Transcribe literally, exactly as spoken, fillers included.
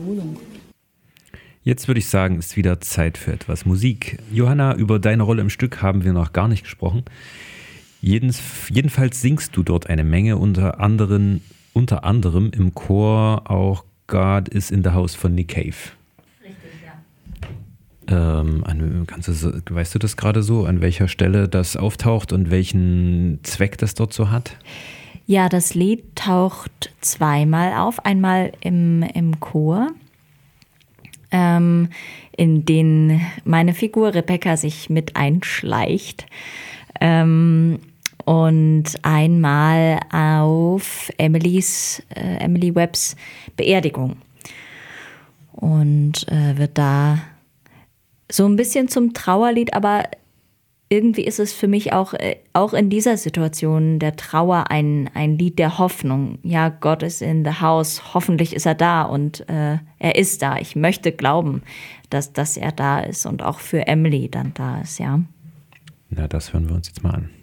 Wiederholung. Jetzt würde ich sagen, ist wieder Zeit für etwas Musik. Johanna, über deine Rolle im Stück haben wir noch gar nicht gesprochen. Jedens, jedenfalls singst du dort eine Menge, unter anderem, unter anderem im Chor auch God is in the House von Nick Cave. Richtig, ja. Ähm, an, kannst du, weißt du das gerade so, an welcher Stelle das auftaucht und welchen Zweck das dort so hat? Ja, das Lied taucht zweimal auf. Einmal im, im Chor, ähm, in den meine Figur Rebecca sich mit einschleicht. Ähm, und einmal auf Emilys, äh, Emily Webbs Beerdigung. Und äh, wird da so ein bisschen zum Trauerlied, aber irgendwie ist es für mich auch, äh, auch in dieser Situation der Trauer ein, ein Lied der Hoffnung. Ja, Gott ist in the house, hoffentlich ist er da und äh, er ist da. Ich möchte glauben, dass, dass er da ist und auch für Emily dann da ist, ja. Na, das hören wir uns jetzt mal an.